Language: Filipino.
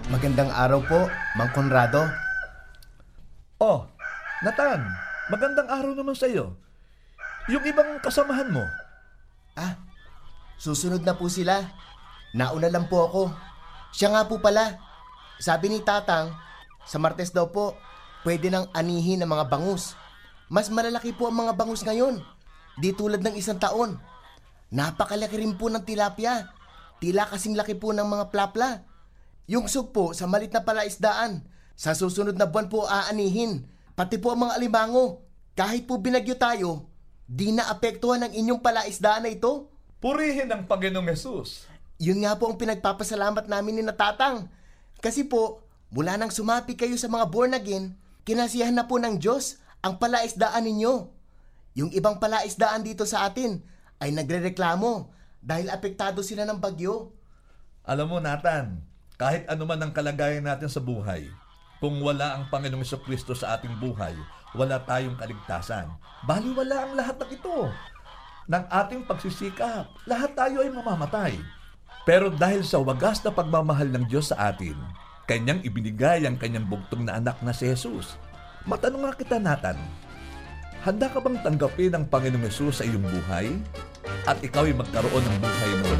Magandang araw po, Mang Conrado. Oh, Nathan, magandang araw naman sa iyo. Yung ibang kasamahan mo, Ah, susunod na po sila. Nauna lang po ako. Siya nga po pala. Sabi ni Tatang, sa Martes daw po, pwede nang anihin ng mga bangus. Mas malalaki po ang mga bangus ngayon. Di tulad ng isang taon. Napakalaki rin po ng tilapia. Tila kasing laki po ng mga plapla. Yung sug po sa malit na palaisdaan. Sa susunod na buwan po aanihin. Pati po ang mga alimango. Kahit po binagyo tayo, di na apektuhan ng inyong palaisdaan na ito. purihin ang Panginoong Yesus. Yun nga po ang pinagpapasalamat namin ni Natatang. Kasi po, mula nang sumapi kayo sa mga born again, kinasiyahan na po ng Diyos ang palaisdaan ninyo. Yung ibang palaisdaan dito sa atin ay nagrereklamo dahil apektado sila ng bagyo. Alam mo, Nathan, kahit ano man ang kalagayan natin sa buhay, kung wala ang Panginoong Jesucristo sa ating buhay, wala tayong kaligtasan. Baliwala ang lahat ng ito. Ng ating pagsisikap, lahat tayo ay mamamatay. Pero dahil sa wagas na pagmamahal ng Diyos sa atin, Kanyang ibinigay ang Kanyang bugtong na anak na si Jesus. Matanong nga kita, Nathan, handa ka bang tanggapin ang Panginoong Yesus sa iyong buhay? At ikaw ay magkaroon ng buhay na walang